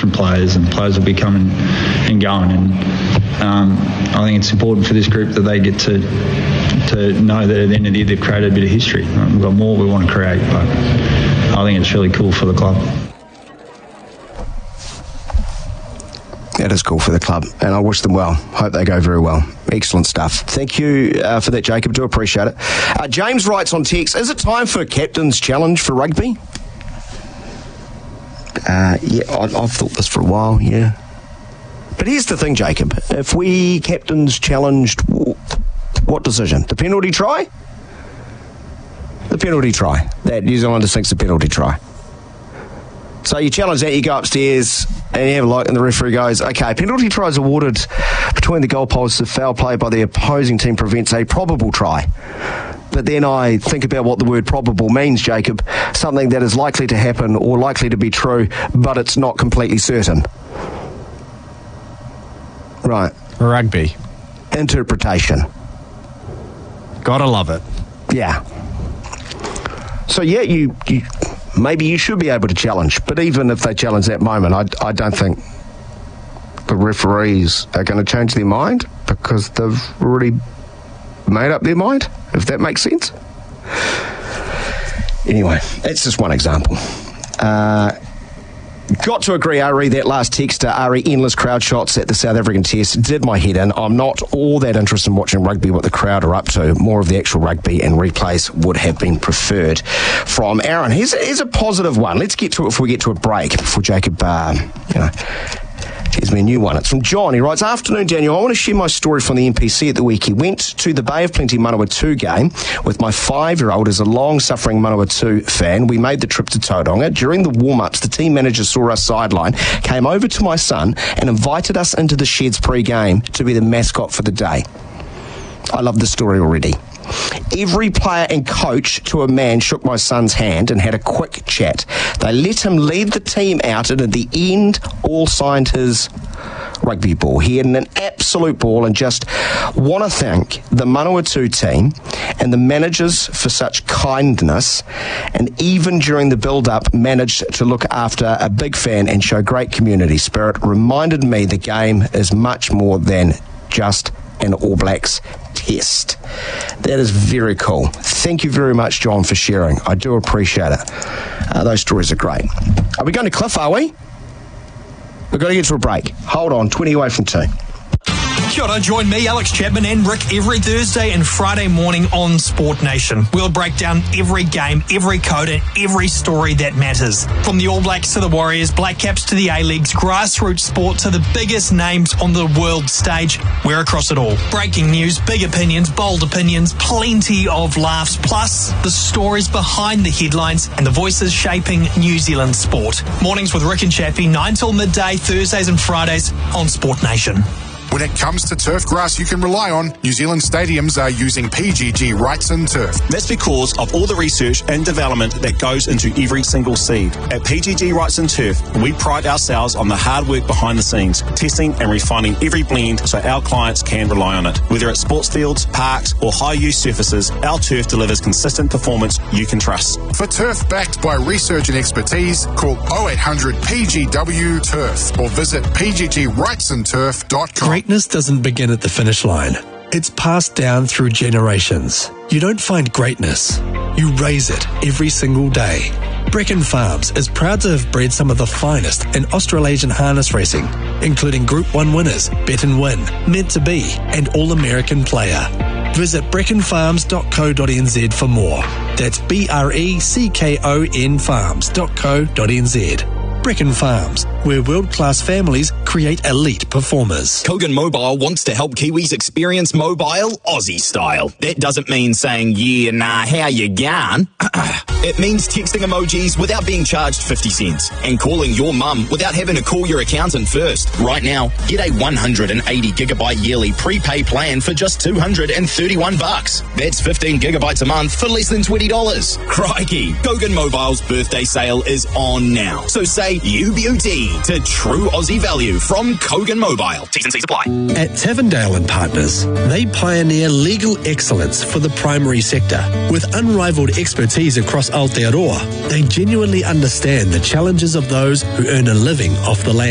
different players, and players will be coming and going. And I think it's important for this group that they get to know that at the end of the year they've created a bit of history. We've got more we want to create, but I think it's really cool for the club. That is cool for the club, and I wish them well. Hope they go very well. Excellent stuff. Thank you for that, Jacob. Do appreciate it. James writes on text, is it time for a captain's challenge for rugby? Yeah, I've thought this for a while, yeah. But here's the thing, Jacob. If we captains challenged what decision? The penalty try? The penalty try. That New Zealanders thinks the penalty try. So you challenge that, you go upstairs and you have a look, and the referee goes, okay, penalty try is awarded between the goalposts if foul play by the opposing team prevents a probable try. But then I think about what the word probable means, Jacob. Something that is likely to happen or likely to be true, but it's not completely certain. Right. Rugby. Interpretation. Gotta love it. Yeah. So, yeah, you maybe you should be able to challenge. But even if they challenge that moment, I don't think the referees are going to change their mind because they've already made up their mind, if that makes sense. Anyway, that's just one example. Got to agree, Ari, that last text, Ari, endless crowd shots at the South African Test did my head in. I'm not all that interested in watching rugby, what the crowd are up to. More of the actual rugby and replays would have been preferred. From Aaron, here's a positive one. Let's get to it before we get to a break, before Jacob, here's my new one. It's from John. He writes, afternoon, Daniel. I want to share my story from the NPC at the week. He went to the Bay of Plenty Manawatu game with my 5-year-old as a long-suffering Manawatu fan. We made the trip to Tauranga. During the warm-ups, the team manager saw us sideline, came over to my son and invited us into the sheds pre-game to be the mascot for the day. I love the story already. Every player and coach to a man shook my son's hand and had a quick chat. They let him lead the team out, and at the end, all signed his rugby ball. He had an absolute ball, and just want to thank the Manawatu team and the managers for such kindness, and even during the build-up managed to look after a big fan and show great community spirit. Reminded me the game is much more than just an All Blacks test. That is very cool. Thank you very much, John, for sharing. I do appreciate it. Those stories are great. Are we going to Cliff, are we? We've got to get to a break. Hold on, 20 away from 2. Kia ora, join me, Alex Chapman and Rick every Thursday and Friday morning on Sport Nation. We'll break down every game, every code and every story that matters. From the All Blacks to the Warriors, Black Caps to the A-Leagues, grassroots sport to the biggest names on the world stage, we're across it all. Breaking news, big opinions, bold opinions, plenty of laughs, plus the stories behind the headlines and the voices shaping New Zealand sport. Mornings with Rick and Chappie, 9 till midday, Thursdays and Fridays on Sport Nation. When it comes to turf grass you can rely on, New Zealand stadiums are using PGG Wrightson Turf. That's because of all the research and development that goes into every single seed. At PGG Wrightson Turf, we pride ourselves on the hard work behind the scenes, testing and refining every blend so our clients can rely on it. Whether it's sports fields, parks or high-use surfaces, our turf delivers consistent performance you can trust. For turf backed by research and expertise, call 0800 PGW Turf or visit pggwrightsonturf.com. Greatness doesn't begin at the finish line. It's passed down through generations. You don't find greatness. You raise it every single day. Brecon Farms is proud to have bred some of the finest in Australasian harness racing, including Group 1 winners, Bet and Win, Meant to Be, and All-American Player. Visit brecconfarms.co.nz for more. That's BRECKON farms.co.nz. Brecon Farms, where world-class families create elite performers. Kogan Mobile wants to help Kiwis experience mobile Aussie style. That doesn't mean saying, yeah, nah, how you gone? It means texting emojis without being charged 50 cents and calling your mum without having to call your accountant first. Right now, get a 180 gigabyte yearly prepay plan for just $231. That's 15 gigabytes a month for less than $20. Crikey! Kogan Mobile's birthday sale is on now. So say UBUT to true Aussie value from Kogan Mobile. T's and C's apply. At Tavendale and Partners, they pioneer legal excellence for the primary sector. With unrivaled expertise across Aotearoa, they genuinely understand the challenges of those who earn a living off the land.